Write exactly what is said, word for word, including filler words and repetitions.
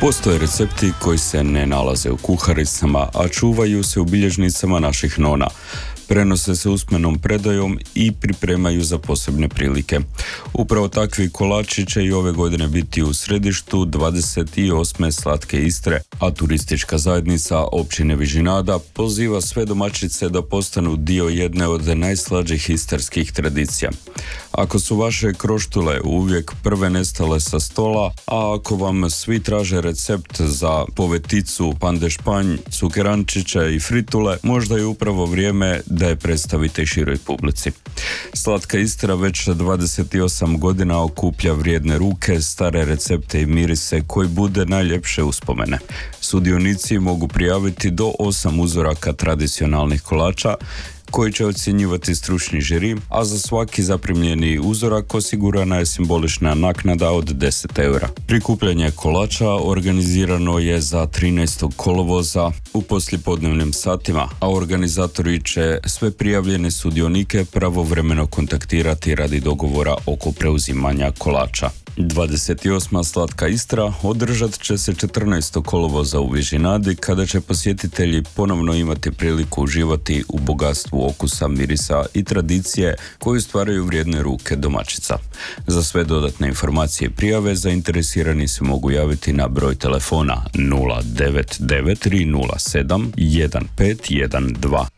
Postoje recepti koji se ne nalaze u kuharicama, a čuvaju se u bilježnicama naših nona. Prenose se usmenom predajom i pripremaju za posebne prilike. Upravo takvi kolači će i ove godine biti u središtu dvadeset osme Slatke Istre, a turistička zajednica općine Vižinada poziva sve domaćice da postanu dio jedne od najslađih istarskih tradicija. Ako su vaše kroštule uvijek prve nestale sa stola, a ako vam svi traže recept za poveticu, pandešpanj, cukerančiće i fritule, možda je upravo vrijeme da je predstavite i široj publici. Slatka Istra već dvadeset osam godina okuplja vrijedne ruke, stare recepte i mirise koji bude najljepše uspomene. Sudionici mogu prijaviti do osam uzoraka tradicionalnih kolača koji će ocjenjivati stručni žiri, a za svaki zaprimljeni uzorak osigurana je simbolična naknada od deset eura. Prikupljanje kolača organizirano je za trinaestog kolovoza u poslijepodnevnim satima, a organizatori će sve prijavljene sudionike pravovremeno kontaktirati radi dogovora oko preuzimanja kolača. dvadeset osma Slatka Istra održat će se četrnaestog kolovoza u Vižinadi, kada će posjetitelji ponovno imati priliku uživati u bogatstvu okusa, mirisa i tradicije koju stvaraju vrijedne ruke domaćica. Za sve dodatne informacije i prijave zainteresirani se mogu javiti na broj telefona nula devet devet tri nula sedam jedan pet jedan dva.